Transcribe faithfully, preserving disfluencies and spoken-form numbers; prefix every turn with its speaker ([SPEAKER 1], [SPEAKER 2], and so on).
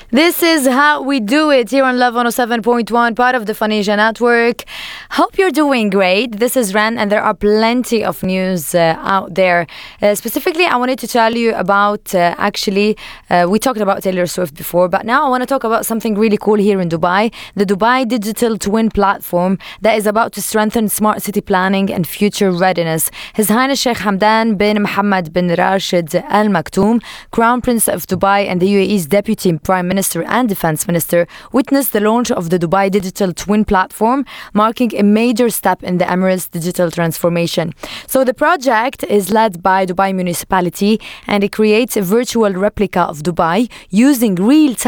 [SPEAKER 1] This is how we do it here on Love one oh seven point one, part of the Phonesia Network. Hope you're doing great. This is Ren, and there are plenty of news uh, out there. Uh, specifically, I wanted to tell you about, uh, actually, uh, we talked about Taylor Swift before, but now I want to talk about something really cool here in Dubai. The Dubai Digital Twin Platform that is about to strengthen smart city planning and future readiness. His Highness Sheikh Hamdan bin Mohammed bin Rashid Al Maktoum, Crown Prince of Dubai and the U A E's Deputy Prime Minister and Defense Minister, witnessed the launch of the Dubai Digital Twin Platform, marking a major step in the Emirates' digital transformation. So the project is led by Dubai Municipality, and it creates a virtual replica of Dubai using real